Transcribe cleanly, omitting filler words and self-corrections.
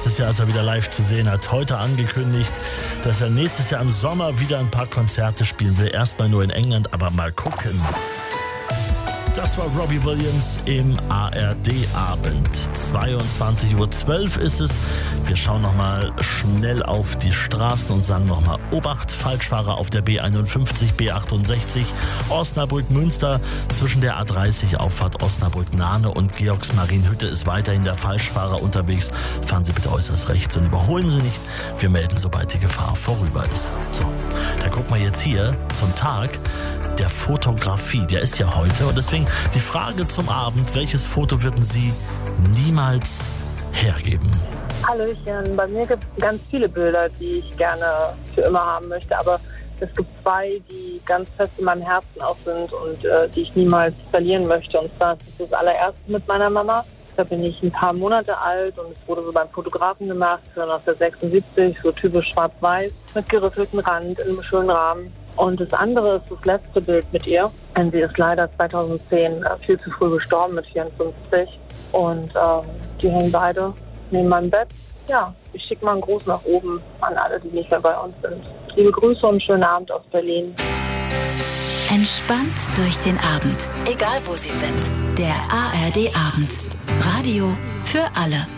nächstes Jahr ist er wieder live zu sehen. Hat heute angekündigt, dass er nächstes Jahr im Sommer wieder ein paar Konzerte spielen will. Erstmal nur in England, aber mal gucken. Das war Robbie Williams im ARD-Abend. 22:12 Uhr ist es. Wir schauen nochmal schnell auf die Straßen und sagen nochmal Obacht, Falschfahrer auf der B51, B68, Osnabrück-Münster zwischen der A30 Auffahrt Osnabrück-Nahne und Georgsmarienhütte ist weiterhin der Falschfahrer unterwegs. Fahren Sie bitte äußerst rechts und überholen Sie nicht. Wir melden, sobald die Gefahr vorüber ist. So, da gucken wir jetzt hier zum Tag der Fotografie. Der ist ja heute und deswegen die Frage zum Abend, welches Foto würden Sie niemals hergeben? Hallöchen, bei mir gibt es ganz viele Bilder, die ich gerne für immer haben möchte, aber es gibt zwei, die ganz fest in meinem Herzen auch sind und die ich niemals verlieren möchte. Und zwar ist das allererste mit meiner Mama. Da bin ich ein paar Monate alt und es wurde so beim Fotografen gemacht, von 1976, so typisch schwarz-weiß, mit geriffeltem Rand in einem schönen Rahmen. Und das andere ist das letzte Bild mit ihr. Und sie ist leider 2010 viel zu früh gestorben mit 54. Und die hängen beide neben meinem Bett. Ja, ich schicke mal einen Gruß nach oben an alle, die nicht mehr bei uns sind. Liebe Grüße und einen schönen Abend aus Berlin. Entspannt durch den Abend, egal wo Sie sind. Der ARD-Abend. Radio für alle.